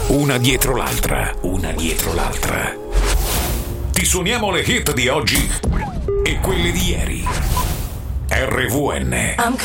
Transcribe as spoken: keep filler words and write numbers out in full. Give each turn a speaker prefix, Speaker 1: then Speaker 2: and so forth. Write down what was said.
Speaker 1: Una dietro l'altra, una dietro l'altra. Ti suoniamo le hit di oggi e quelle di ieri. R V N.
Speaker 2: I'm